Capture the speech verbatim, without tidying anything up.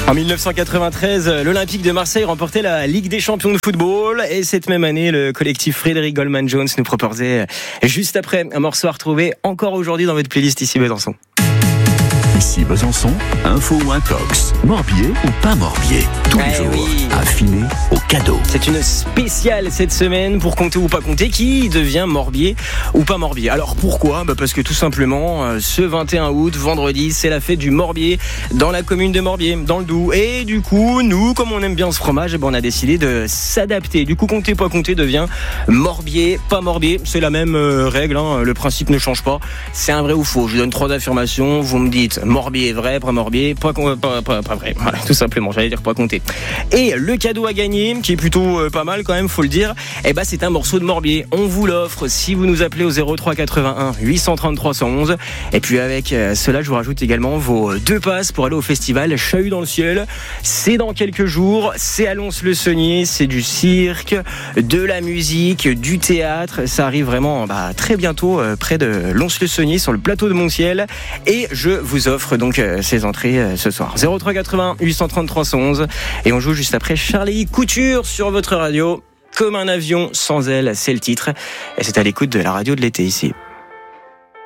En dix-neuf cent quatre-vingt-treize, l'Olympique de Marseille remportait la Ligue des champions de football. Et cette même année, le collectif Frédéric Goldman Jones nous proposait juste après un morceau à retrouver encore aujourd'hui dans votre playlist ici Besançon. Ici Besançon, info ou intox, Morbier ou pas Morbier. Tous les eh jours, oui. affiné au cadeau. C'est une spéciale cette semaine pour compter ou pas compter qui devient Morbier ou pas Morbier. Alors pourquoi ? Bah parce que tout simplement, ce vingt et un août, vendredi, c'est la fête du Morbier dans la commune de Morbier, dans le Doubs. Et du coup, nous, comme on aime bien ce fromage, bah on a décidé de s'adapter. Du coup, compter pas compter devient Morbier, pas Morbier. C'est la même euh, règle, hein. Le principe ne change pas. C'est un vrai ou faux. Je vous donne trois affirmations, vous me dites Morbier est vrai, pas Morbier, pas, pas, pas, pas vrai. Voilà, tout simplement, j'allais dire pas compter. Et le cadeau à gagner, qui est plutôt euh, pas mal quand même, faut le dire, eh ben c'est un morceau de Morbier. On vous l'offre si vous nous appelez au zéro trois quatre-vingt-un huit cent trente-trois cent onze. Et puis avec euh, cela, je vous rajoute également vos deux passes pour aller au festival Chahut dans le ciel. C'est dans quelques jours, c'est à Lons-le-Saunier, c'est du cirque, de la musique, du théâtre. Ça arrive vraiment bah, très bientôt euh, près de Lons-le-Saunier sur le plateau de Montiel. Et je vous offre donc euh, ces entrées euh, ce soir. zéro trois quatre-vingt-un huit cent trente-trois cent onze. Et on joue juste après Charlie Couture sur votre radio. Comme un avion sans aile, c'est le titre. Et c'est à l'écoute de la radio de l'été ici.